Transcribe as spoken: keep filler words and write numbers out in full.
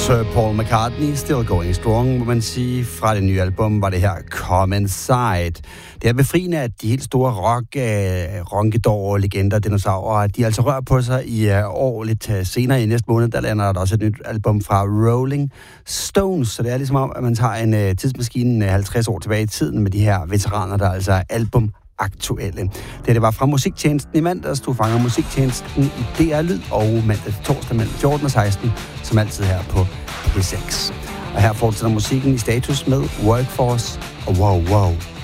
Sir Paul McCartney, Still Going Strong, må man sige. Fra det nye album var det her Come Inside. Det er befriende, at de helt store rock, uh, ronkedår, legender, dinosaurer, de altså rører på sig i uh, år. Lidt uh, senere i næste måned, der lander der også et nyt album fra Rolling Stones. Så det er ligesom om, at man tager en uh, tidsmaskine uh, halvtreds år tilbage i tiden med de her veteraner, der altså er album aktuelle. Det, det var fra Musiktjenesten i mandags. Du fanger Musiktjenesten i D R Lyd og mandag til torsdag mellem fjorten og seksten, som altid her på P seks. Og her fortsætter musikken i status med Workforce og Wow Wow.